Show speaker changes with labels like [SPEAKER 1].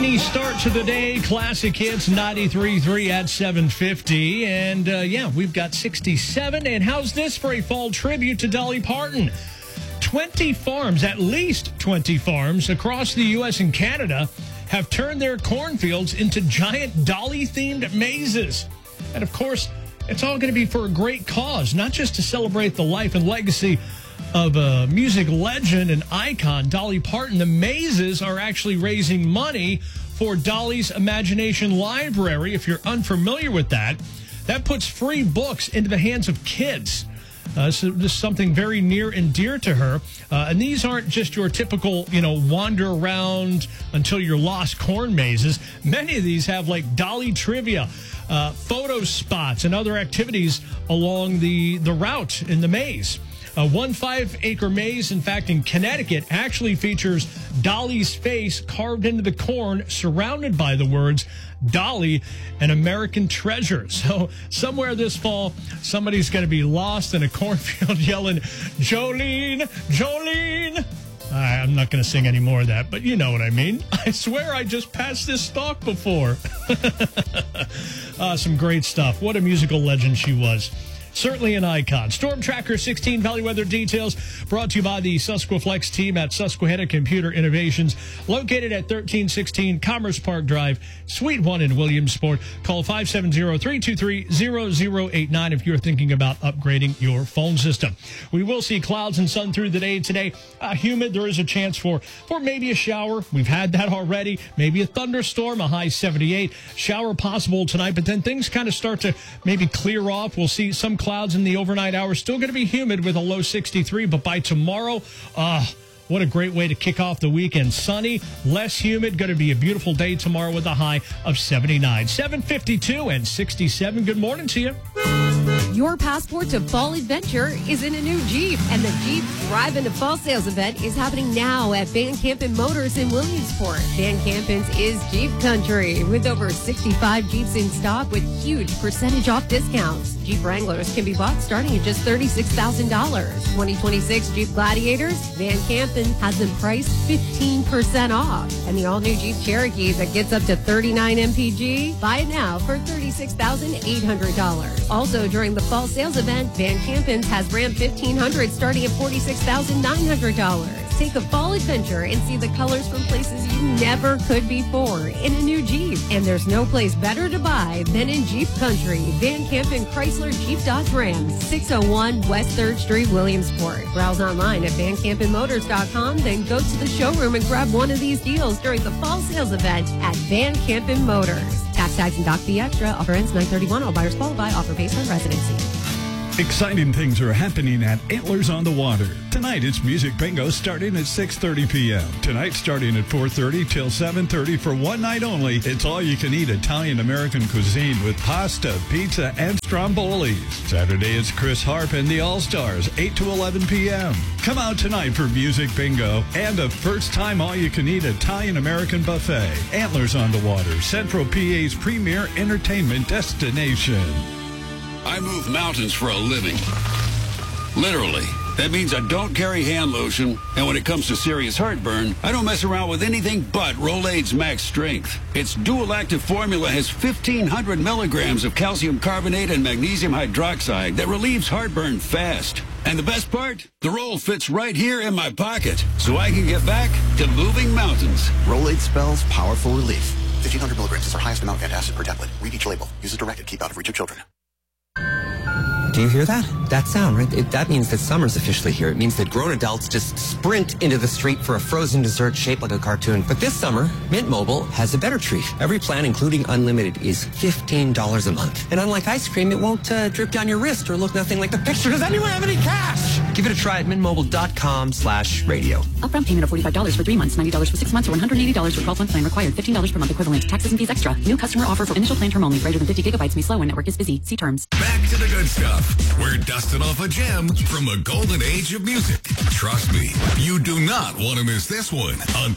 [SPEAKER 1] Rainy start to the day. Classic hits 93.3 at 7:50. And we've got 67. And how's this for a fall tribute to Dolly Parton? 20 farms, at least 20 farms across the U.S. and Canada have turned their cornfields into giant Dolly-themed mazes. And, of course, it's all going to be for a great cause, not just to celebrate the life and legacy of a music legend and icon, Dolly Parton. The mazes are actually raising money for Dolly's Imagination Library. If you're unfamiliar with that, that puts free books into the hands of kids. So this is something very near and dear to her. And these aren't just your typical, wander around until you're lost corn mazes. Many of these have like Dolly trivia, photo spots, and other activities along the route in the maze. A 1.5-acre maze, in fact, in Connecticut, actually features Dolly's face carved into the corn, surrounded by the words, Dolly, an American treasure. So somewhere this fall, somebody's going to be lost in a cornfield yelling, Jolene, Jolene. I'm not going to sing any more of that, but you know what I mean. I swear I just passed this stalk before. Some great stuff. What a musical legend she was. Certainly an icon. Storm Tracker 16 Valley Weather Details brought to you by the Susqueflex team at Susquehanna Computer Innovations, located at 1316 Commerce Park Drive, Suite 1 in Williamsport. Call 570-323-0089 if you're thinking about upgrading your phone system. We will see clouds and sun through the day today. Humid. There is a chance for maybe a shower. We've had that already. Maybe a thunderstorm, a high 78. Shower possible tonight, but then things kind of start to maybe clear off. We'll see some clouds in the overnight hours. Still going to be humid with a low 63, but by tomorrow, what a great way to kick off the weekend. Sunny, less humid. Going to be a beautiful day tomorrow with a high of 79. 7:52 and 67. Good morning to you.
[SPEAKER 2] Your passport to fall adventure is in a new Jeep, and the Jeep Drive into Fall Sales event is happening now at Van Campen Motors in Williamsport. Van Campen's is Jeep Country, with over 65 Jeeps in stock with huge percentage off discounts. Jeep Wranglers can be bought starting at just $36,000. 2026 Jeep Gladiators, Van Campen has them priced 15% off. And the all-new Jeep Cherokee that gets up to 39 mpg, buy it now for $36,800. Also, during the fall sales event, Van Campen's has Ram 1500 starting at $46,900. Take a fall adventure and see the colors from places you never could before in a new Jeep. And there's no place better to buy than in Jeep Country. Van Campen Chrysler Jeep Dodge Ram, 601 West 3rd Street, Williamsport. Browse online at VanCampenMotors.com, then go to the showroom and grab one of these deals during the fall sales event at Van Campen Motors. Tax, tags, and doc fee extra. Offer ends 9/31. All buyers qualify. Offer based on residency.
[SPEAKER 3] Exciting things are happening at Antlers on the Water. Tonight, it's Music Bingo starting at 6:30 p.m. Tonight, starting at 4:30 till 7:30 for one night only. It's all-you-can-eat Italian-American cuisine with pasta, pizza, and stromboli. Saturday, it's Chris Harp and the All-Stars, 8 to 11 p.m. Come out tonight for Music Bingo and a first-time all-you-can-eat Italian-American buffet. Antlers on the Water, Central PA's premier entertainment destination.
[SPEAKER 4] I move mountains for a living. Literally. That means I don't carry hand lotion, and when it comes to serious heartburn, I don't mess around with anything but Rolaids Max Strength. Its dual-active formula has 1,500 milligrams of calcium carbonate and magnesium hydroxide that relieves heartburn fast. And the best part? The roll fits right here in my pocket, so I can get back to moving mountains.
[SPEAKER 5] Rolaids spells powerful relief. 1,500 milligrams is our highest amount of antacid per tablet. Read each label. Use as directed. Keep out of reach of children.
[SPEAKER 6] Do you hear that? That sound, right? That means that summer's officially here. It means that grown adults just sprint into the street for a frozen dessert shaped like a cartoon. But this summer, Mint Mobile has a better treat. Every plan, including unlimited, is $15 a month. And unlike ice cream, it won't drip down your wrist or look nothing like the picture. Does anyone have any cash? Give it a try at mintmobile.com/radio.
[SPEAKER 7] Upfront payment of $45 for 3 months, $90 for 6 months, or $180 for 12-month plan required. $15 per month equivalent. Taxes and fees extra. New customer offer for initial plan term only. Greater than 50 gigabytes may slow when network is busy. See terms.
[SPEAKER 8] Back to the good stuff. We're dusting off a gem from a golden age of music. Trust me, you do not want to miss this one on